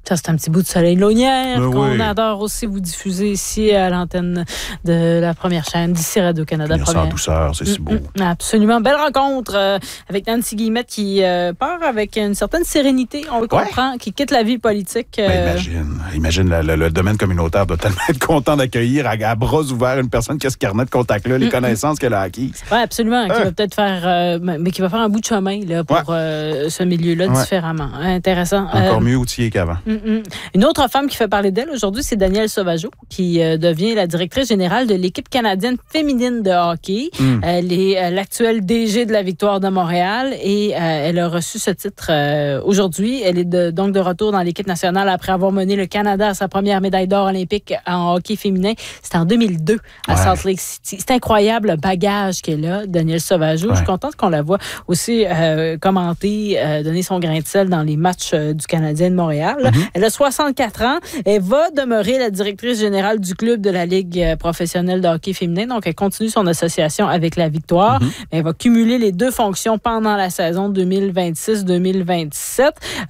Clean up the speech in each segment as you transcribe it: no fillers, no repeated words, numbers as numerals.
Ça, c'est un petit bout de soleil Launière qu'on adore aussi vous diffuser ici à l'antenne de la première chaîne d'ici Radio-Canada. Première en douceur, c'est si beau. Absolument. Belle rencontre avec Nancy Guillemette qui part avec une certaine sérénité, on le comprend, qui quitte la vie politique. Imagine le domaine communautaire doit tellement être content d'accueillir à bras ouverts une personne qui a ce carnet de contact-là, les connaissances qu'elle a acquises. Oui, absolument. Qui va peut-être faire, mais qui va faire un bout de chemin là, pour ce milieu-là différemment. Intéressant. Encore mieux outillé qu'avant. Une autre femme qui fait parler d'elle aujourd'hui, c'est Danielle Sauvageau, qui devient la directrice générale de l'équipe canadienne féminine de hockey. Elle est l'actuelle DG de la Victoire de Montréal et elle a reçu ce titre aujourd'hui. Elle est donc de retour dans l'équipe nationale après avoir mené le Canada à sa première médaille d'or olympique en hockey féminin. C'était en 2002 à Salt Lake City. C'est incroyable le bagage qu'elle a, Danielle Sauvageau. Je suis contente qu'on la voit aussi commenter, donner son grain de sel dans les matchs du Canadien de Montréal. Elle a 64 ans. Elle va demeurer la directrice générale du club de la Ligue professionnelle de hockey féminin. Donc, elle continue son association avec la Victoire. Elle va cumuler les deux fonctions pendant la saison 2026-2027.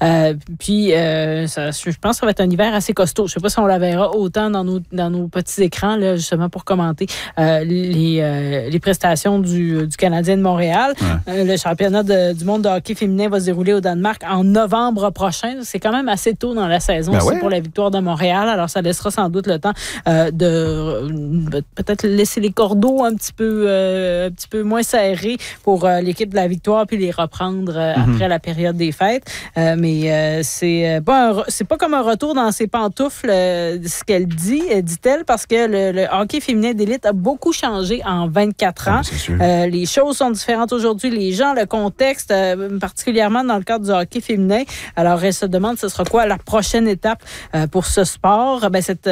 Je pense que ça va être un hiver assez costaud. Je ne sais pas si on la verra autant dans nos petits écrans, là, justement, pour commenter les prestations du Canadien de Montréal. Le championnat du monde de hockey féminin va se dérouler au Danemark en novembre prochain. C'est quand même assez tôt dans la saison pour la Victoire de Montréal. Alors, ça laissera sans doute le temps de peut-être laisser les cordeaux un petit peu moins serrés pour l'équipe de la Victoire puis les reprendre après la période des fêtes. Mais c'est pas comme un retour dans ses pantoufles, ce qu'elle dit-elle, parce que le hockey féminin d'élite a beaucoup changé en 24 ans. Les choses sont différentes aujourd'hui. Les gens, le contexte, particulièrement dans le cadre du hockey féminin. Alors, elle se demande ce sera quoi la prochaine étape pour ce sport. Cette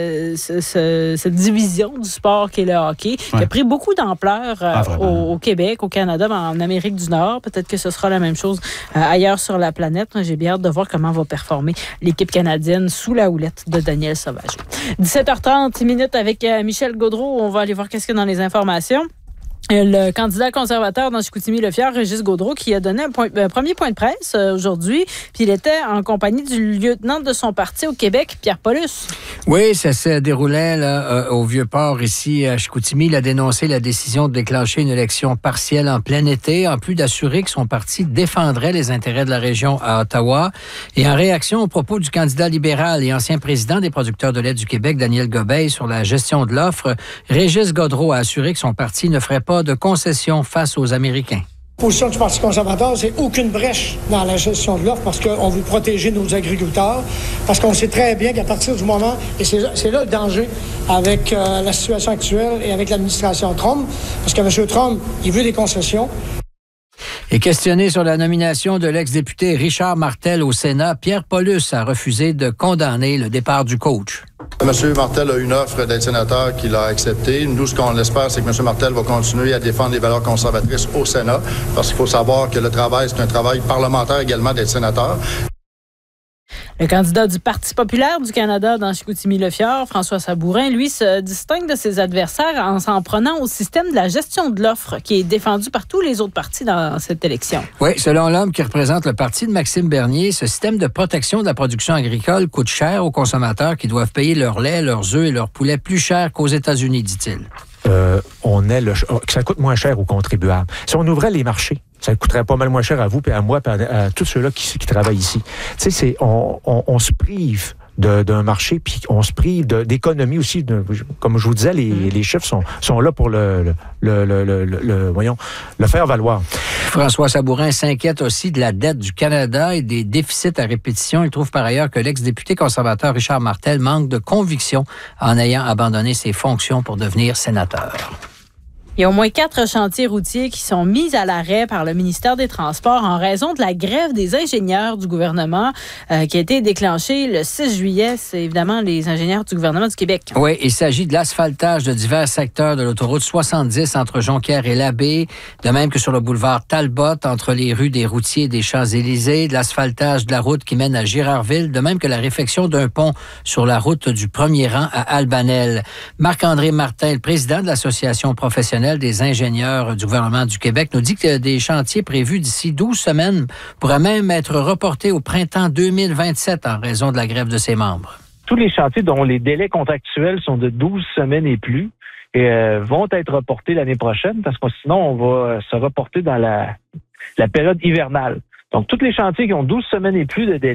division du sport qu'est le hockey, qui a pris beaucoup d'ampleur au Québec, au Canada, en Amérique du Nord. Peut-être que ce sera la même chose ailleurs sur la planète. J'ai bien hâte de voir comment va performer l'équipe canadienne sous la houlette de Danielle Sauvageau. 17h30 avec Michel Gaudreault. On va aller voir qu'est-ce qu'il y a dans les informations. Le candidat conservateur dans Chicoutimi-Le-Fier, Régis Gaudreault, qui a donné un premier point de presse aujourd'hui, puis il était en compagnie du lieutenant de son parti au Québec, Pierre Paulus. Oui, ça se déroulait là, au Vieux-Port, ici à Chicoutimi. Il a dénoncé la décision de déclencher une élection partielle en plein été, en plus d'assurer que son parti défendrait les intérêts de la région à Ottawa. Et en réaction aux propos du candidat libéral et ancien président des producteurs de lait du Québec, Daniel Gobeil, sur la gestion de l'offre, Régis Gaudreault a assuré que son parti ne ferait pas de concessions face aux Américains. La position du Parti conservateur, c'est aucune brèche dans la gestion de l'offre parce qu'on veut protéger nos agriculteurs, parce qu'on sait très bien qu'à partir du moment, et c'est là le danger avec la situation actuelle et avec l'administration Trump, parce que M. Trump, il veut des concessions. Et questionné sur la nomination de l'ex-député Richard Martel au Sénat, Pierre Paulus a refusé de condamner le départ du coach. M. Martel a une offre d'être sénateur qu'il a acceptée. Nous, ce qu'on espère, c'est que M. Martel va continuer à défendre les valeurs conservatrices au Sénat, parce qu'il faut savoir que le travail, c'est un travail parlementaire également d'être sénateur. Le candidat du Parti populaire du Canada dans Chicoutimi-Le-Fier, François Sabourin, lui, se distingue de ses adversaires en s'en prenant au système de la gestion de l'offre qui est défendu par tous les autres partis dans cette élection. Oui, selon l'homme qui représente le parti de Maxime Bernier, ce système de protection de la production agricole coûte cher aux consommateurs qui doivent payer leur lait, leurs œufs et leurs poulets plus cher qu'aux États-Unis, dit-il. Ça coûte moins cher aux contribuables. Si on ouvrait les marchés, ça coûterait pas mal moins cher à vous, puis à moi, puis à tous ceux-là qui travaillent ici. Tu sais, on se prive d'un marché, puis on se prive d'économie aussi. Comme je vous disais, les chiffres sont là pour le faire valoir. François Sabourin s'inquiète aussi de la dette du Canada et des déficits à répétition. Il trouve par ailleurs que l'ex-député conservateur Richard Martel manque de conviction en ayant abandonné ses fonctions pour devenir sénateur. Il y a au moins 4 chantiers routiers qui sont mis à l'arrêt par le ministère des Transports en raison de la grève des ingénieurs du gouvernement qui a été déclenchée le 6 juillet. C'est évidemment les ingénieurs du gouvernement du Québec. Oui, il s'agit de l'asphaltage de divers secteurs de l'autoroute 70 entre Jonquière et Labbé, de même que sur le boulevard Talbot entre les rues des Routiers et des Champs-Élysées, de l'asphaltage de la route qui mène à Girardville, de même que la réfection d'un pont sur la route du premier rang à Albanel. Marc-André Martin, le président de l'Association professionnelle professionnel des ingénieurs du gouvernement du Québec nous dit que des chantiers prévus d'ici 12 semaines pourraient même être reportés au printemps 2027 en raison de la grève de ses membres. Tous les chantiers dont les délais contractuels sont de 12 semaines et plus vont être reportés l'année prochaine parce que sinon, on va se reporter dans la période hivernale. Donc, tous les chantiers qui ont 12 semaines et plus de délai